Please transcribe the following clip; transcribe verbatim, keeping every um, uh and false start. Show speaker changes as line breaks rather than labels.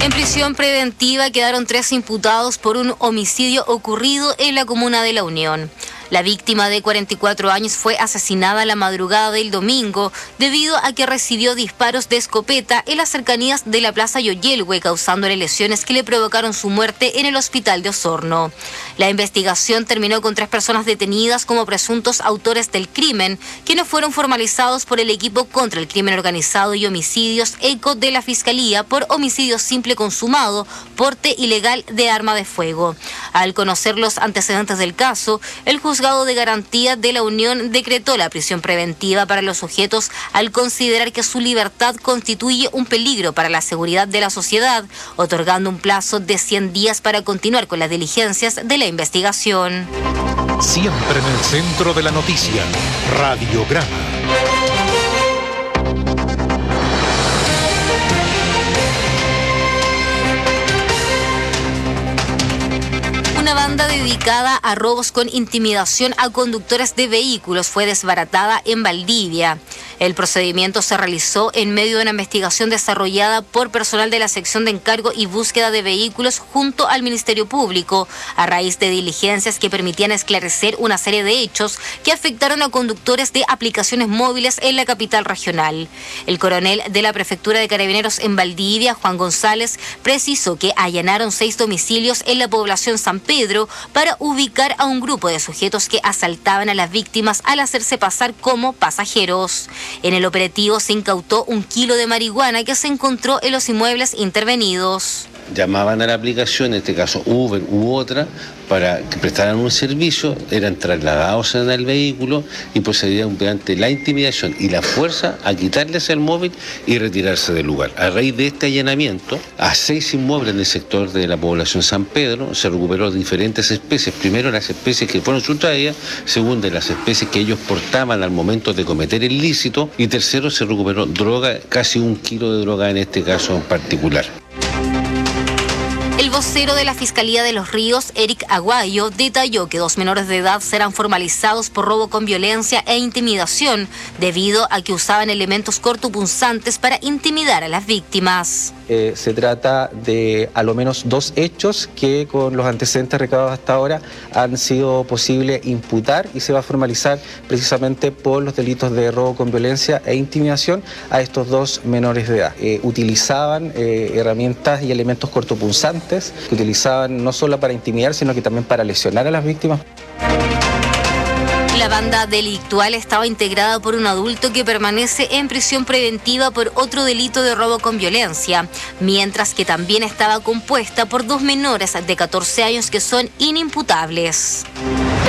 En prisión preventiva quedaron tres imputados por un homicidio ocurrido en la comuna de La Unión. La víctima de cuarenta y cuatro años fue asesinada la madrugada del domingo debido a que recibió disparos de escopeta en las cercanías de la Plaza Yoyelhue, causándole lesiones que le provocaron su muerte en el hospital de Osorno. La investigación terminó con tres personas detenidas como presuntos autores del crimen, quienes fueron formalizados por el equipo contra el crimen organizado y homicidios ECO de la Fiscalía por homicidio simple consumado, porte ilegal de arma de fuego. Al conocer los antecedentes del caso, el Juzgado de Garantía de La Unión decretó la prisión preventiva para los sujetos al considerar que su libertad constituye un peligro para la seguridad de la sociedad, otorgando un plazo de cien días para continuar con las diligencias de la investigación.
Siempre en el centro de la noticia, Radiograma.
Una banda dedicada a robos con intimidación a conductores de vehículos fue desbaratada en Valdivia. El procedimiento se realizó en medio de una investigación desarrollada por personal de la sección de encargo y búsqueda de vehículos junto al Ministerio Público, a raíz de diligencias que permitían esclarecer una serie de hechos que afectaron a conductores de aplicaciones móviles en la capital regional. El coronel de la Prefectura de Carabineros en Valdivia, Juan González, precisó que allanaron seis domicilios en la población San Pedro para ubicar a un grupo de sujetos que asaltaban a las víctimas al hacerse pasar como pasajeros. En el operativo se incautó un kilo de marihuana que se encontró en los inmuebles intervenidos.
Llamaban a la aplicación, en este caso Uber u otra, para que prestaran un servicio, eran trasladados en el vehículo y procedían mediante la intimidación y la fuerza a quitarles el móvil y retirarse del lugar. A raíz de este allanamiento, a seis inmuebles del sector de la población San Pedro se recuperó diferentes especies. Primero, las especies que fueron sustraídas, segundo, las especies que ellos portaban al momento de cometer el ilícito y tercero, se recuperó droga, casi un kilo de droga en este caso en particular.
El vocero de la Fiscalía de Los Ríos, Eric Aguayo, detalló que dos menores de edad serán formalizados por robo con violencia e intimidación debido a que usaban elementos cortopunzantes para intimidar a las víctimas.
Eh, se trata de a lo menos dos hechos que con los antecedentes recabados hasta ahora han sido posible imputar y se va a formalizar precisamente por los delitos de robo con violencia e intimidación a estos dos menores de edad. Eh, utilizaban eh, herramientas y elementos cortopunzantes que utilizaban no solo para intimidar, sino que también para lesionar a las víctimas.
La banda delictual estaba integrada por un adulto que permanece en prisión preventiva por otro delito de robo con violencia, mientras que también estaba compuesta por dos menores de catorce años que son inimputables.